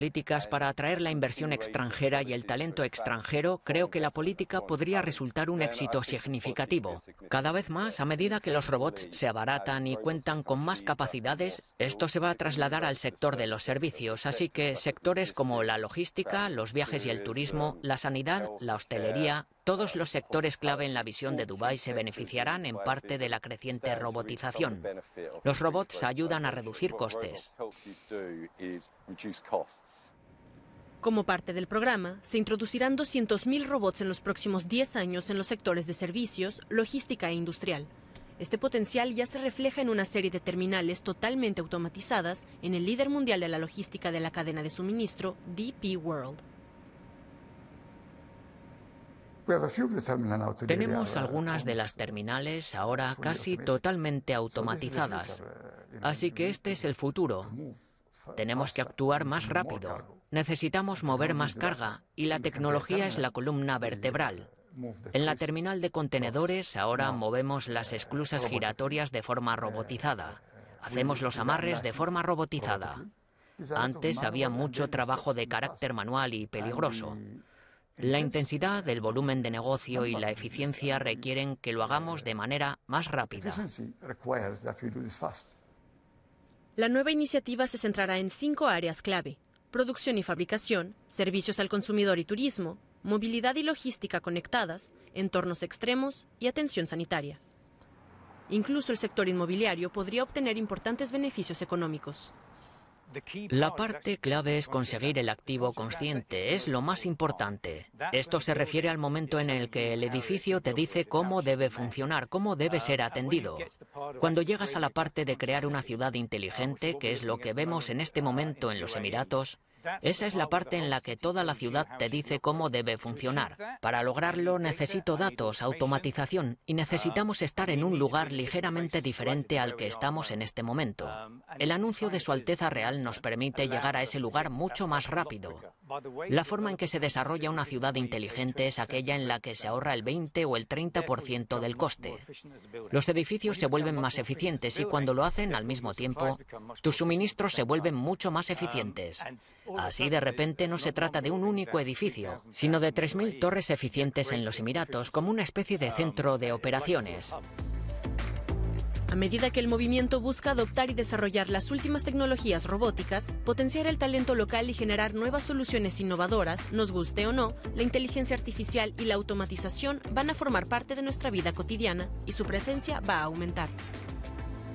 políticas para atraer la inversión extranjera y el talento extranjero, creo que la política podría resultar un éxito significativo. Cada vez más, a medida que los robots se abaratan y cuentan con más capacidades, esto se va a trasladar al sector de los servicios, así que sectores como la logística, los viajes y el turismo, la sanidad, la hostelería, todos los sectores clave en la visión de Dubái se beneficiarán en parte de la creciente robotización. Los robots ayudan a reducir costes. Como parte del programa, se introducirán 200.000 robots en los próximos 10 años en los sectores de servicios, logística e industrial. Este potencial ya se refleja en una serie de terminales totalmente automatizadas en el líder mundial de la logística de la cadena de suministro, DP World. Tenemos algunas de las terminales ahora casi totalmente automatizadas, así que este es el futuro. Tenemos que actuar más rápido, necesitamos mover más carga y la tecnología es la columna vertebral. En la terminal de contenedores ahora movemos las esclusas giratorias de forma robotizada, hacemos los amarres de forma robotizada. Antes había mucho trabajo de carácter manual y peligroso. La intensidad, el volumen de negocio y la eficiencia requieren que lo hagamos de manera más rápida. La nueva iniciativa se centrará en 5 áreas clave: producción y fabricación, servicios al consumidor y turismo, movilidad y logística conectadas, entornos extremos y atención sanitaria. Incluso el sector inmobiliario podría obtener importantes beneficios económicos. La parte clave es conseguir el activo consciente, es lo más importante. Esto se refiere al momento en el que el edificio te dice cómo debe funcionar, cómo debe ser atendido. Cuando llegas a la parte de crear una ciudad inteligente, que es lo que vemos en este momento en los Emiratos, esa es la parte en la que toda la ciudad te dice cómo debe funcionar. Para lograrlo necesito datos, automatización y necesitamos estar en un lugar ligeramente diferente al que estamos en este momento. El anuncio de Su Alteza Real nos permite llegar a ese lugar mucho más rápido. La forma en que se desarrolla una ciudad inteligente es aquella en la que se ahorra el 20 o el 30% del coste. Los edificios se vuelven más eficientes y cuando lo hacen al mismo tiempo, tus suministros se vuelven mucho más eficientes. Así, de repente, no se trata de un único edificio, sino de 3.000 torres eficientes en los Emiratos, como una especie de centro de operaciones. A medida que el movimiento busca adoptar y desarrollar las últimas tecnologías robóticas, potenciar el talento local y generar nuevas soluciones innovadoras, nos guste o no, la inteligencia artificial y la automatización van a formar parte de nuestra vida cotidiana y su presencia va a aumentar.